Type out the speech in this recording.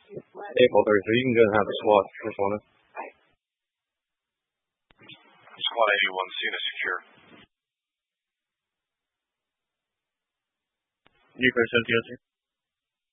Squad 33, you can go and have a SWAT. Which one? Squad 81, seen as secure. You first,